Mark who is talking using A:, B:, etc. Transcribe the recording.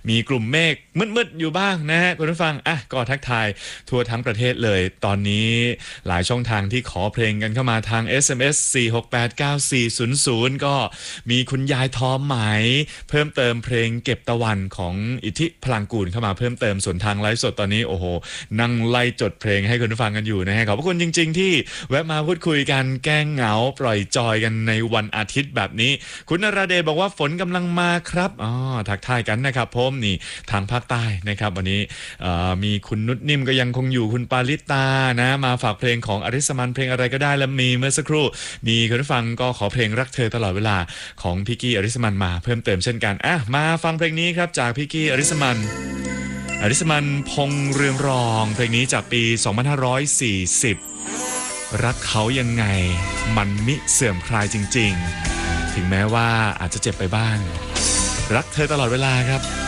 A: มีกลุ่มเมฆมืดๆอยู่บ้างนะฮะคุณผู้ฟังก็ทักทายทั่วทั้งประเทศเลยตอนนี้หลายช่องทางที่ขอเพลงกันเข้ามาทาง SMS 4689400ก็มีคุณยายทอมไหมเพิ่มเติมเพลงเก็บตะวันของอิทธิพลังกูลเข้ามาเพิ่มเติมส่วนทางไลฟ์สดตอนนี้โอ้โหนั่งไล่จดเพลงให้คุณผู้ฟังกันอยู่นะฮะขอบพระคุณจริงๆที่แวะมาพูดคุยกันแก้เหงาปล่อยจอยกันในวันอาทิตย์แบบนี้คุณนราเดชบอกว่าฝนกำลังมาครับทักทายกันนะครับผมนี่ทางภาคใต้นะครับวันนี้มีคุณนุชนิ่มก็ยังคงอยู่คุณปาลิตานะมาฝากเพลงของอริสมันเพลงอะไรก็ได้แล้วมีเมื่อสักครู่มีคุณผู้ฟังก็ขอเพลงรักเธอตลอดเวลาของพี่กี้อริสมันมาเพิ่มเติมเช่นกันมาฟังเพลงนี้ครับจากพี่กี้อริสมันพงษ์เรืองรองเพลงนี้จากปี 2540 รักเขายังไงมันมิเสื่อมคลายจริงๆถึงแม้ว่าอาจจะเจ็บไปบ้างรักเธอตลอดเวลาครับ